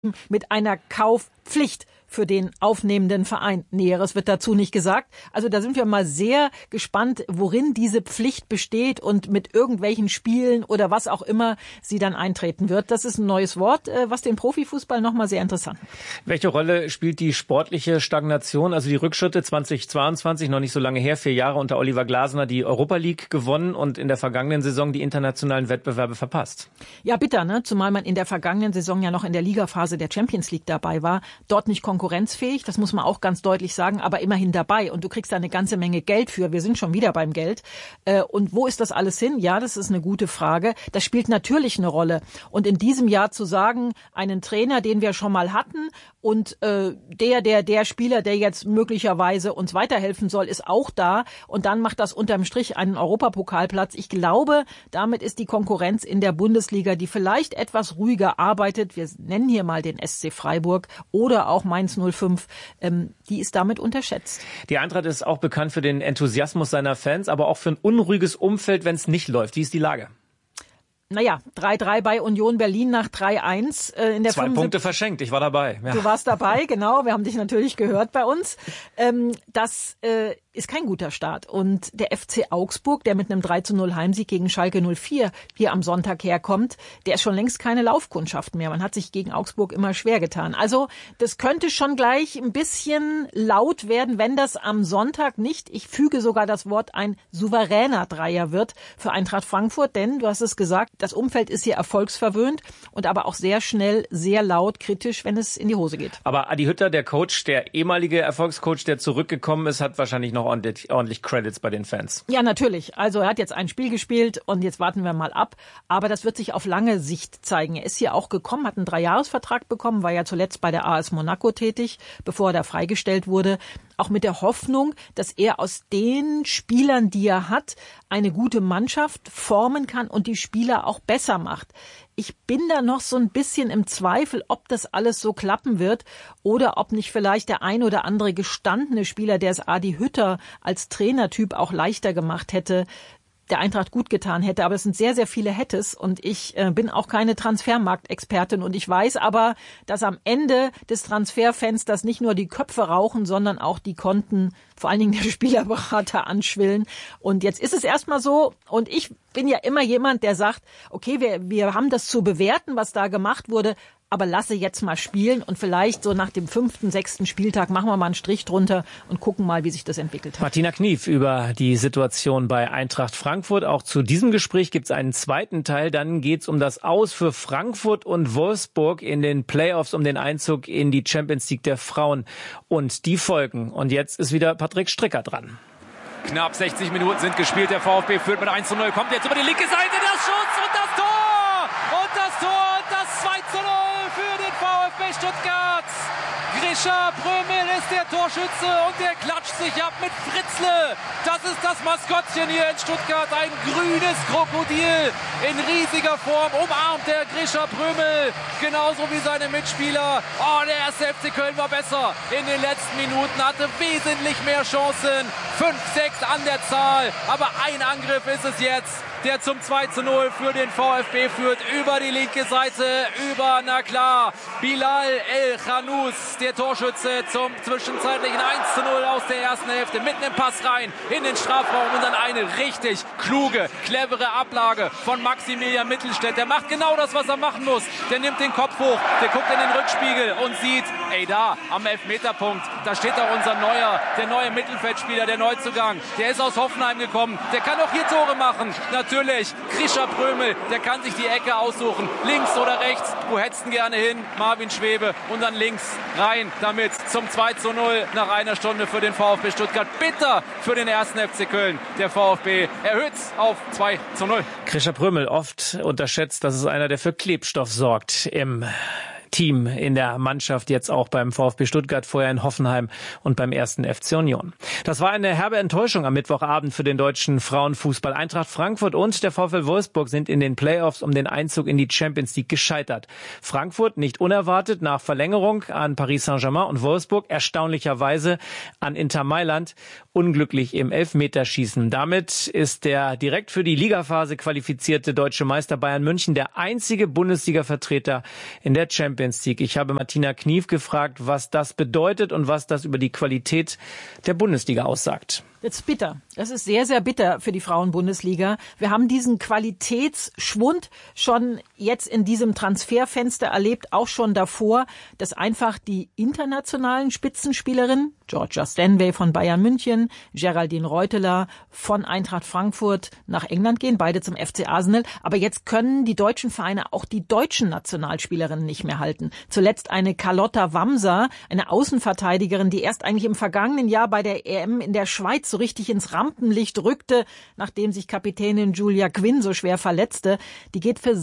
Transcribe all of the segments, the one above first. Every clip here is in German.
mit einer Kaufpflicht für den aufnehmenden Verein. Näheres wird dazu nicht gesagt. Also da sind wir mal sehr gespannt, worin diese Pflicht besteht und mit irgendwelchen Spielen oder was auch immer sie dann eintreten wird. Das ist ein neues Wort, was den Profifußball nochmal sehr interessant macht. Welche Rolle spielt die sportliche Stagnation, also die Rückschritte 2022, noch nicht so lange her, 4 Jahre unter Oliver Glasner, die Europa League gewonnen und in der vergangenen Saison die internationalen Wettbewerbe verpasst? Ja, bitter, ne? Zumal man in der vergangenen Saison ja noch in der Ligaphase der Champions League dabei war. Dort nicht konkurrenzfähig, das muss man auch ganz deutlich sagen, aber immerhin dabei. Und du kriegst da eine ganze Menge Geld für. Wir sind schon wieder beim Geld. Und wo ist das alles hin? Ja, das ist eine gute Frage. Das spielt natürlich eine Rolle. Und in diesem Jahr zu sagen, einen Trainer, den wir schon mal hatten und der Spieler, der jetzt möglicherweise uns weiterhelfen soll, ist auch da. Und dann macht das unterm Strich einen Europapokalplatz. Ich glaube, damit ist die Konkurrenz in der Bundesliga, die vielleicht etwas ruhiger arbeitet, wir nennen hier mal den SC Freiburg oder auch Mainz 05, die ist damit unterschätzt. Die Eintracht ist auch bekannt für den Enthusiasmus seiner Fans, aber auch für ein unruhiges Umfeld, wenn es nicht läuft. Wie ist die Lage? Naja, 3-3 bei Union Berlin nach 3-1 in der 2 Punkte verschenkt, ich war dabei. Ja. Du warst dabei, genau, wir haben dich natürlich gehört bei uns. Das ist kein guter Start. Und der FC Augsburg, der mit einem 3-0 Heimsieg gegen Schalke 04 hier am Sonntag herkommt, der ist schon längst keine Laufkundschaft mehr. Man hat sich gegen Augsburg immer schwer getan. Also das könnte schon gleich ein bisschen laut werden, wenn das am Sonntag nicht, ich füge sogar das Wort, ein souveräner Dreier wird für Eintracht Frankfurt. Denn, du hast es gesagt, das Umfeld ist hier erfolgsverwöhnt und aber auch sehr schnell, sehr laut, kritisch, wenn es in die Hose geht. Aber Adi Hütter, der Coach, der ehemalige Erfolgscoach, der zurückgekommen ist, hat wahrscheinlich noch ordentlich Credits bei den Fans. Ja, natürlich. Also er hat jetzt ein Spiel gespielt und jetzt warten wir mal ab. Aber das wird sich auf lange Sicht zeigen. Er ist hier auch gekommen, hat einen 3-Jahres-Vertrag bekommen, war ja zuletzt bei der AS Monaco tätig, bevor er da freigestellt wurde. Auch mit der Hoffnung, dass er aus den Spielern, die er hat, eine gute Mannschaft formen kann und die Spieler auch besser macht. Ich bin da noch so ein bisschen im Zweifel, ob das alles so klappen wird oder ob nicht vielleicht der ein oder andere gestandene Spieler, der es Adi Hütter als Trainertyp auch leichter gemacht hätte, der Eintracht gut getan hätte. Aber es sind sehr, sehr viele Hättes und ich bin auch keine Transfermarktexpertin und ich weiß aber, dass am Ende des Transferfensters nicht nur die Köpfe rauchen, sondern auch die Konten, vor allen Dingen der Spielerberater, anschwillen. Und jetzt ist es erstmal so und ich bin ja immer jemand, der sagt, okay, wir haben das zu bewerten, was da gemacht wurde, aber lasse jetzt mal spielen und vielleicht so nach dem 5., 6. Spieltag machen wir mal einen Strich drunter und gucken mal, wie sich das entwickelt hat. Martina Knief über die Situation bei Eintracht Frankfurt. Auch zu diesem Gespräch gibt es einen zweiten Teil. Dann geht es um das Aus für Frankfurt und Wolfsburg in den Playoffs, um den Einzug in die Champions League der Frauen und die Folgen. Und jetzt ist wieder Patrick Stricker dran. Knapp 60 Minuten sind gespielt. Der VfB führt mit 1-0, kommt jetzt über die linke Seite, der Schuss und das Tor! Und das Tor und das 2-0 für den VfB Stuttgart. Grisha Prömel ist der Torschütze und der klatscht sich ab mit Fritzle. Das ist das Maskottchen hier in Stuttgart. Ein grünes Krokodil in riesiger Form. Umarmt der Grisha Prömel. Genauso wie seine Mitspieler. Oh, der erste FC Köln war besser. In den letzten Minuten hatte wesentlich mehr Chancen. 5, 6 an der Zahl. Aber ein Angriff ist es jetzt, der zum 2-0 für den VfB führt. Über die linke Seite, über, na klar, Bilal El Khanous, der Torschütze zum zwischenzeitlichen 1-0 aus der ersten Hälfte. Mit einem Pass rein in den Strafraum und dann eine richtig kluge, clevere Ablage von Maximilian Mittelstädt. Der macht genau das, was er machen muss. Der nimmt den Kopf hoch, der guckt in den Rückspiegel und sieht, ey, da am Elfmeterpunkt, da steht doch der neue Mittelfeldspieler, der Neuzugang. Der ist aus Hoffenheim gekommen, der kann auch hier Tore machen. Natürlich, Grisha Prömel, der kann sich die Ecke aussuchen. Links oder rechts, wo hättest du gerne hin? Marvin Schwebe und dann links rein damit zum 2-0 nach einer Stunde für den VfB Stuttgart. Bitter für den ersten FC Köln. Der VfB erhöht auf 2-0. Grisha Prömel, oft unterschätzt, das ist einer, der für Klebstoff sorgt im Team, in der Mannschaft, jetzt auch beim VfB Stuttgart, vorher in Hoffenheim und beim 1. FC Union. Das war eine herbe Enttäuschung am Mittwochabend für den deutschen Frauenfußball. Eintracht Frankfurt und der VfL Wolfsburg sind in den Playoffs um den Einzug in die Champions League gescheitert. Frankfurt nicht unerwartet nach Verlängerung an Paris Saint-Germain und Wolfsburg erstaunlicherweise an Inter Mailand, unglücklich im Elfmeterschießen. Damit ist der direkt für die Ligaphase qualifizierte deutsche Meister Bayern München der einzige Bundesliga-Vertreter in der Champions Champions League. Ich habe Martina Knief gefragt, was das bedeutet und was das über die Qualität der Bundesliga aussagt. Das ist bitter. Das ist sehr, sehr bitter für die Frauenbundesliga. Wir haben diesen Qualitätsschwund schon jetzt in diesem Transferfenster erlebt, auch schon davor, dass einfach die internationalen Spitzenspielerinnen, Georgia Stanway von Bayern München, Geraldine Reuteler von Eintracht Frankfurt nach England gehen, beide zum FC Arsenal. Aber jetzt können die deutschen Vereine auch die deutschen Nationalspielerinnen nicht mehr halten. Zuletzt eine Carlotta Wamser, eine Außenverteidigerin, die erst eigentlich im vergangenen Jahr bei der EM in der Schweiz so richtig ins Rampenlicht rückte, nachdem sich Kapitänin Julia Quinn so schwer verletzte. Die geht für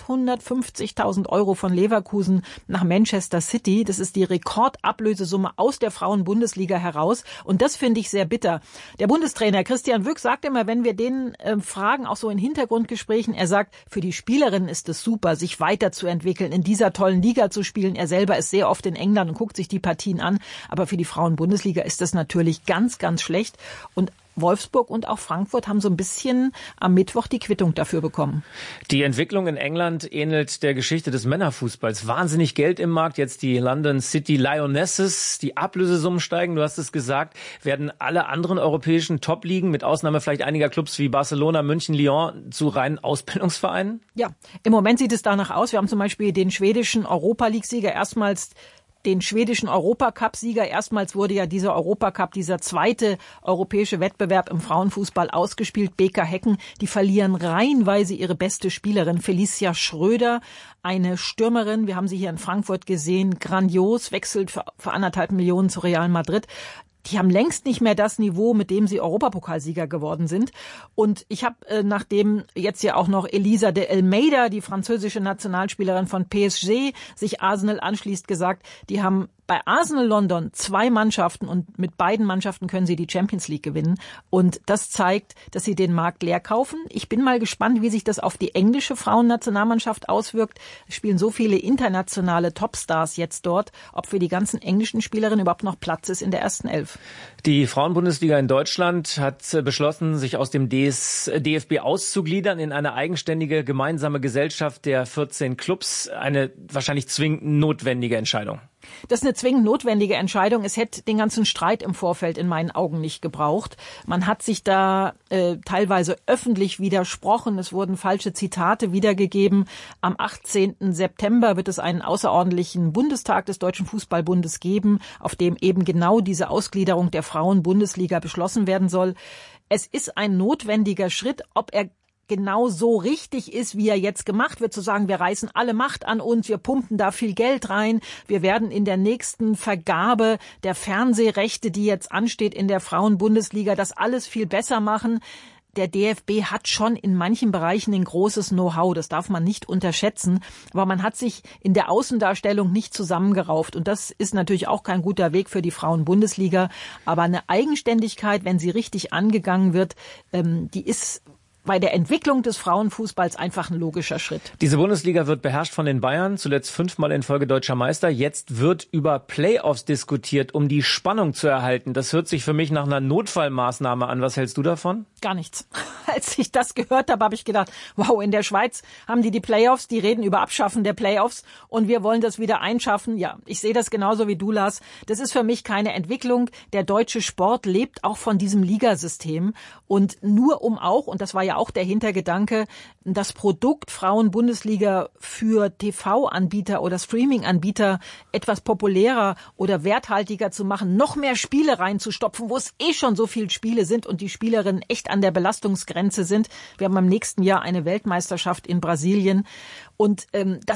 650.000 € von Leverkusen nach Manchester City. Das ist die Rekordablösesumme aus der Frauenbundesliga heraus. Und das finde ich sehr bitter. Der Bundestrainer Christian Wück sagt immer, wenn wir den fragen, auch so in Hintergrundgesprächen, er sagt, für die Spielerinnen ist es super, sich weiterzuentwickeln, in dieser tollen Liga zu spielen. Er selber ist sehr oft in England und guckt sich die Partien an. Aber für die Frauenbundesliga ist das natürlich ganz, ganz schlecht. Und Wolfsburg und auch Frankfurt haben so ein bisschen am Mittwoch die Quittung dafür bekommen. Die Entwicklung in England ähnelt der Geschichte des Männerfußballs. Wahnsinnig Geld im Markt. Jetzt die London City Lionesses. Die Ablösesummen steigen, du hast es gesagt. Werden alle anderen europäischen Top-Ligen, mit Ausnahme vielleicht einiger Clubs wie Barcelona, München, Lyon, zu reinen Ausbildungsvereinen? Ja, im Moment sieht es danach aus. Wir haben zum Beispiel den schwedischen Europa-League-Sieger erstmals den schwedischen Europacup-Sieger. Erstmals wurde ja dieser Europacup, dieser zweite europäische Wettbewerb im Frauenfußball ausgespielt. BK Häcken, die verlieren reihenweise ihre beste Spielerin, Felicia Schröder, eine Stürmerin. Wir haben sie hier in Frankfurt gesehen, grandios, wechselt für 1,5 Millionen zu Real Madrid. Die haben längst nicht mehr das Niveau, mit dem sie Europapokalsieger geworden sind. Und ich habe, nachdem jetzt ja auch noch Elisa de Almeida, die französische Nationalspielerin von PSG, sich Arsenal anschließt, gesagt, die haben bei Arsenal London 2 Mannschaften und mit beiden Mannschaften können sie die Champions League gewinnen. Und das zeigt, dass sie den Markt leer kaufen. Ich bin mal gespannt, wie sich das auf die englische Frauennationalmannschaft auswirkt. Es spielen so viele internationale Topstars jetzt dort, ob für die ganzen englischen Spielerinnen überhaupt noch Platz ist in der ersten Elf. Die Frauenbundesliga in Deutschland hat beschlossen, sich aus dem DFB auszugliedern in eine eigenständige gemeinsame Gesellschaft der 14 Clubs. Eine wahrscheinlich zwingend notwendige Entscheidung. Das ist eine zwingend notwendige Entscheidung. Es hätte den ganzen Streit im Vorfeld in meinen Augen nicht gebraucht. Man hat sich da teilweise öffentlich widersprochen. Es wurden falsche Zitate wiedergegeben. Am 18. September wird es einen außerordentlichen Bundestag des Deutschen Fußballbundes geben, auf dem eben genau diese Ausgliederung der Frauenbundesliga beschlossen werden soll. Es ist ein notwendiger Schritt, ob er genau so richtig ist, wie er jetzt gemacht wird, zu sagen, wir reißen alle Macht an uns, wir pumpen da viel Geld rein, wir werden in der nächsten Vergabe der Fernsehrechte, die jetzt ansteht in der Frauenbundesliga, das alles viel besser machen. Der DFB hat schon in manchen Bereichen ein großes Know-how, das darf man nicht unterschätzen, aber man hat sich in der Außendarstellung nicht zusammengerauft und das ist natürlich auch kein guter Weg für die Frauenbundesliga, aber eine Eigenständigkeit, wenn sie richtig angegangen wird, die ist bei der Entwicklung des Frauenfußballs einfach ein logischer Schritt. Diese Bundesliga wird beherrscht von den Bayern, zuletzt 5-mal in Folge deutscher Meister. Jetzt wird über Playoffs diskutiert, um die Spannung zu erhalten. Das hört sich für mich nach einer Notfallmaßnahme an. Was hältst du davon? Gar nichts. Als ich das gehört habe, habe ich gedacht, wow, in der Schweiz haben die Playoffs, die reden über Abschaffen der Playoffs und wir wollen das wieder einschaffen. Ja, ich sehe das genauso wie du, Lars. Das ist für mich keine Entwicklung. Der deutsche Sport lebt auch von diesem Ligasystem und nur und das war ja auch der Hintergedanke, das Produkt Frauen-Bundesliga für TV-Anbieter oder Streaming-Anbieter etwas populärer oder werthaltiger zu machen, noch mehr Spiele reinzustopfen, wo es schon so viele Spiele sind und die Spielerinnen echt an der Belastungsgrenze sind. Wir haben im nächsten Jahr eine Weltmeisterschaft in Brasilien und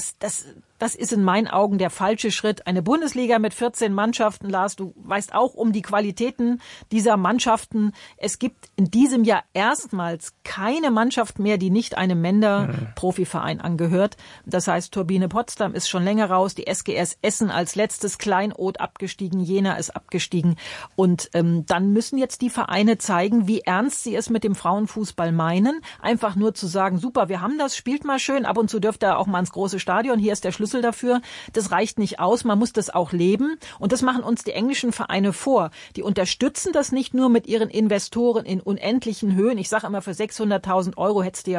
das ist in meinen Augen der falsche Schritt. Eine Bundesliga mit 14 Mannschaften, Lars, du weißt auch um die Qualitäten dieser Mannschaften. Es gibt in diesem Jahr erstmals keine Mannschaft mehr, die nicht einem Männer-Profiverein angehört. Das heißt, Turbine Potsdam ist schon länger raus, die SGS Essen als letztes, Kleinod abgestiegen, Jena ist abgestiegen. Und dann müssen jetzt die Vereine zeigen, wie ernst sie es mit dem Frauenfußball meinen. Einfach nur zu sagen, super, wir haben das, spielt mal schön, ab und zu dürft ihr auch mal ins große Stadion, hier ist der Schlüssel dafür. Das reicht nicht aus, man muss das auch leben. Und das machen uns die englischen Vereine vor. Die unterstützen das nicht nur mit ihren Investoren in unendlichen Höhen. Ich sage immer, für 600.000 € hättest du ja früher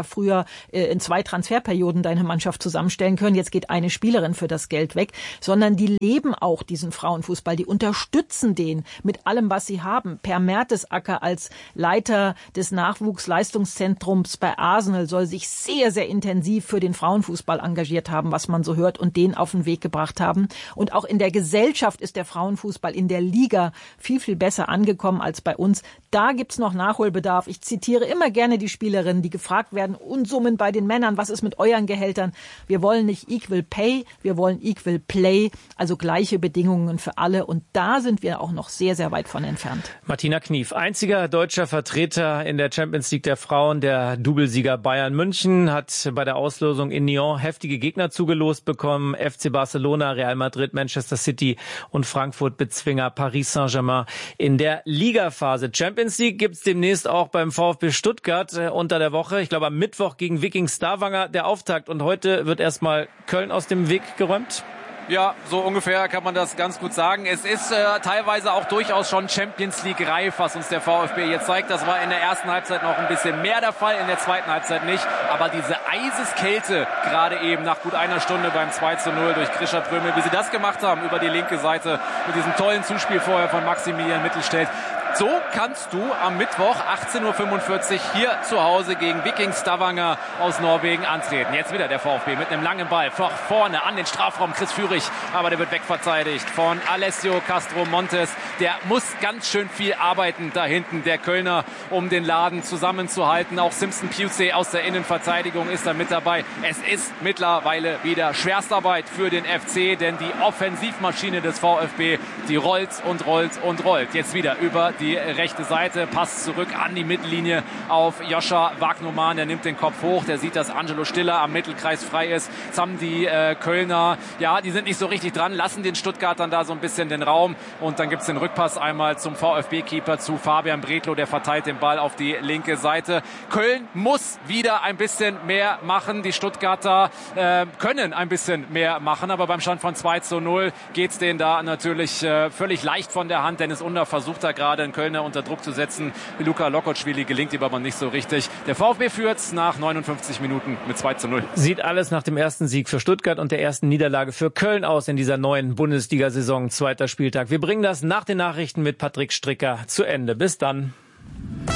locker in 2 Transferperioden deine Mannschaft zusammenstellen können. Jetzt geht eine Spielerin für das Geld weg, sondern die leben auch diesen Frauenfußball. Die unterstützen den mit allem, was sie haben. Per Mertesacker als Leiter des Nachwuchsleistungszentrums bei Arsenal soll sich sehr, sehr intensiv für den Frauenfußball engagiert haben, was man so hört, und den auf den Weg gebracht haben. Und auch in der Gesellschaft ist der Frauenfußball in der Liga viel, viel besser angekommen als bei uns. Da gibt's noch Nachholbedarf. Ich zitiere immer gerne die Spielerinnen, die gefragt werden, Unsummen bei den Männern, was ist mit euren Gehältern? Wir wollen nicht Equal Pay, wir wollen Equal Play, also gleiche Bedingungen für alle. Und da sind wir auch noch sehr, sehr weit von entfernt. Martina Knief, einziger deutscher Vertreter in der Champions League der Frauen. Der Doublesieger Bayern München hat bei der Auslosung in Nyon heftige Gegner zugelost bekommen. FC Barcelona, Real Madrid, Manchester City und Frankfurt-Bezwinger Paris Saint-Germain in der Ligaphase. Champions League gibt's demnächst auch beim VfB Stuttgart unter der Woche. Ich glaube am Mittwoch gegen Viking Stavanger der Auftakt. Und heute wird erstmal Köln aus dem Weg geräumt. Ja, so ungefähr kann man das ganz gut sagen. Es ist teilweise auch durchaus schon Champions League reif, was uns der VfB jetzt zeigt. Das war in der ersten Halbzeit noch ein bisschen mehr der Fall, in der zweiten Halbzeit nicht. Aber diese Eiseskälte, gerade eben nach gut einer Stunde beim 2:0 durch Grisha Prömel, wie sie das gemacht haben über die linke Seite mit diesem tollen Zuspiel vorher von Maximilian Mittelstädt. So kannst du am Mittwoch 18:45 Uhr hier zu Hause gegen Viking Stavanger aus Norwegen antreten. Jetzt wieder der VfB mit einem langen Ball vorne an den Strafraum. Chris Führig, aber der wird wegverteidigt von Alessio Castro Montes. Der muss ganz schön viel arbeiten da hinten, der Kölner, um den Laden zusammenzuhalten. Auch Simpson Pusey aus der Innenverteidigung ist da mit dabei. Es ist mittlerweile wieder Schwerstarbeit für den FC, denn die Offensivmaschine des VfB, die rollt und rollt und rollt. Jetzt wieder über die rechte Seite, Pass zurück an die Mittellinie auf Joscha Wagnumann. Der nimmt den Kopf hoch, der sieht, dass Angelo Stiller am Mittelkreis frei ist. Jetzt haben die Kölner, ja, die sind nicht so richtig dran, lassen den Stuttgartern da so ein bisschen den Raum. Und dann gibt's den Rückpass einmal zum VfB-Keeper, zu Fabian Bredlow, der verteilt den Ball auf die linke Seite. Köln muss wieder ein bisschen mehr machen. Die Stuttgarter können ein bisschen mehr machen, aber beim Stand von 2:0 geht's denen da natürlich völlig leicht von der Hand. Dennis Under versucht da gerade einen Kölner unter Druck zu setzen. Luka Lokotschwili gelingt ihm aber nicht so richtig. Der VfB führt nach 59 Minuten mit 2:0. Sieht alles nach dem ersten Sieg für Stuttgart und der ersten Niederlage für Köln aus in dieser neuen Bundesliga-Saison. 2. Spieltag. Wir bringen das nach den Nachrichten mit Patrick Stricker zu Ende. Bis dann.